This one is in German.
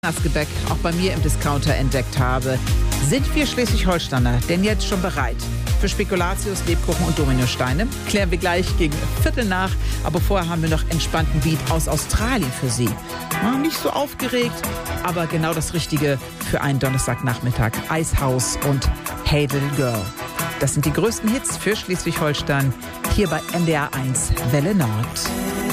Weihnachtsgebäck auch bei mir im Discounter entdeckt habe. Sind wir Schleswig-Holsteiner denn jetzt schon bereit für Spekulatius, Lebkuchen und Dominosteine? Klären wir gleich gegen 7:15. Aber vorher haben wir noch entspannten Beat aus Australien für Sie. Nicht so aufgeregt, aber genau das Richtige für einen Donnerstagnachmittag. Icehouse und Hey Little Girl. Das sind die größten Hits für Schleswig-Holstein hier bei NDR 1 Welle Nord.